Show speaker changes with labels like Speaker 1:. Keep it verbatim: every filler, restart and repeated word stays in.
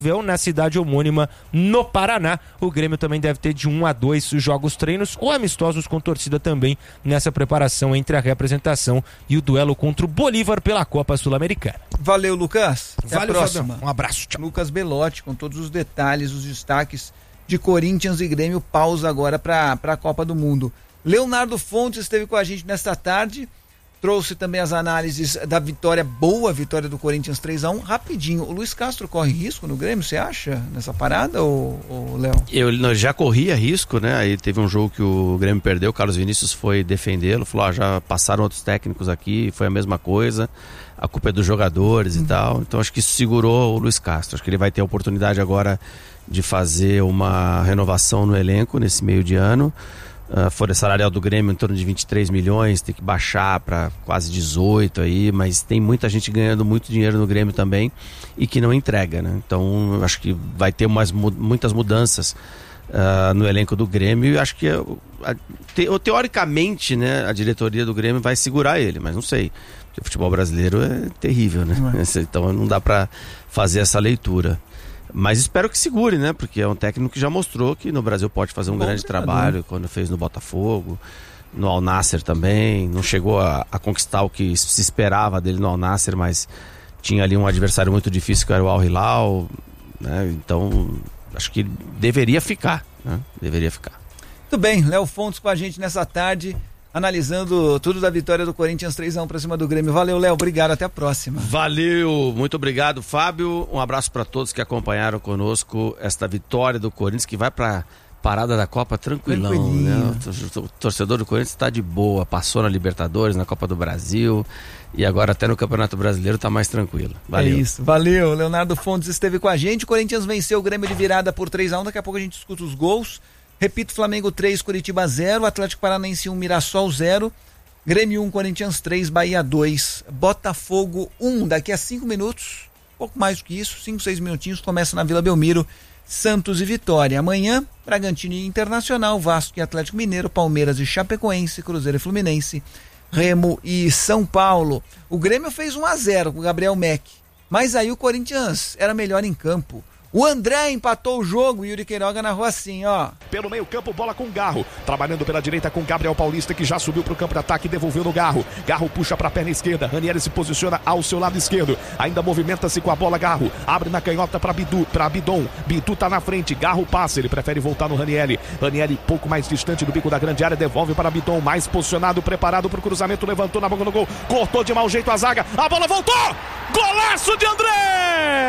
Speaker 1: na cidade homônima no Paraná. O Grêmio também deve ter de um a dois jogos treinos ou amistosos com torcida também nessa preparação entre a representação e o duelo contra o Bolívar pela Copa Sul-Americana.
Speaker 2: Valeu, Lucas. Até
Speaker 1: Valeu,
Speaker 2: a próxima.
Speaker 1: Fabião. Um abraço. Tchau.
Speaker 2: Lucas Belotti com todos os detalhes, os destaques de Corinthians e Grêmio. Pausa agora para a Copa do Mundo. Leonardo Fontes esteve com a gente nesta tarde. Trouxe também as análises da vitória, boa vitória do Corinthians três a um. Rapidinho, o Luiz Castro corre risco no Grêmio, você acha, nessa parada, ou, ou Léo?
Speaker 3: Eu já corria risco, né? Aí teve um jogo que o Grêmio perdeu, o Carlos Vinícius foi defendê-lo, falou, ah, já passaram outros técnicos aqui, foi a mesma coisa, a culpa é dos jogadores uhum. e tal. Então acho que isso segurou o Luiz Castro. Acho que ele vai ter a oportunidade agora de fazer uma renovação no elenco nesse meio de ano. A folha salarial do Grêmio em torno de vinte e três milhões, tem que baixar para quase dezoito aí, mas tem muita gente ganhando muito dinheiro no Grêmio também e que não entrega, né? Então acho que vai ter umas, muitas mudanças uh, no elenco do Grêmio e acho que uh, te, teoricamente, né, a diretoria do Grêmio vai segurar ele, mas não sei, porque o futebol brasileiro é terrível, né? É. Então não dá para fazer essa leitura. Mas espero que segure, né? Porque é um técnico que já mostrou que no Brasil pode fazer um Bom grande treinador. trabalho, quando fez no Botafogo, no Al Nassr também. Não chegou a, a conquistar o que se esperava dele no Al Nassr, mas tinha ali um adversário muito difícil que era o Al Hilal, né? Então, acho que deveria ficar, né? Deveria ficar.
Speaker 2: Muito bem, Léo Fontes com a gente nessa tarde, analisando tudo da vitória do Corinthians três a um para cima do Grêmio. Valeu, Léo, obrigado, até a próxima.
Speaker 3: Valeu, muito obrigado, Fábio. Um abraço para todos que acompanharam conosco esta vitória do Corinthians, que vai para parada da Copa tranquilão, né? O torcedor do Corinthians está de boa, passou na Libertadores, na Copa do Brasil e agora até no Campeonato Brasileiro está mais tranquilo. Valeu.
Speaker 2: É isso, valeu. Leonardo Fontes esteve com a gente. O Corinthians venceu o Grêmio de virada por três a um. Daqui a pouco a gente escuta os gols. Repito, Flamengo três, Curitiba zero, Atlético Paranaense um, Mirassol zero, Grêmio um, Corinthians três, Bahia dois, Botafogo um. Daqui a cinco minutos, pouco mais do que isso, cinco, seis minutinhos, começa na Vila Belmiro, Santos e Vitória. Amanhã, Bragantino e Internacional, Vasco e Atlético Mineiro, Palmeiras e Chapecoense, Cruzeiro e Fluminense, Remo e São Paulo. O Grêmio fez um a zero com o Gabriel Meck, mas aí o Corinthians era melhor em campo. O André empatou o jogo e Yuri Queiroga narrou assim, ó.
Speaker 4: Pelo meio campo, bola com Garro. Trabalhando pela direita com Gabriel Paulista, que já subiu pro campo de ataque e devolveu no Garro. Garro puxa pra perna esquerda. Ranieri se posiciona ao seu lado esquerdo. Ainda movimenta-se com a bola Garro. Abre na canhota pra Bidu, pra Bidon. Bidu tá na frente. Garro passa. Ele prefere voltar no Ranieri. Ranieri pouco mais distante do bico da grande área. Devolve para Bidon. Mais posicionado, preparado pro cruzamento. Levantou na boca do gol. Cortou de mau jeito a zaga. A bola voltou! Golaço de André!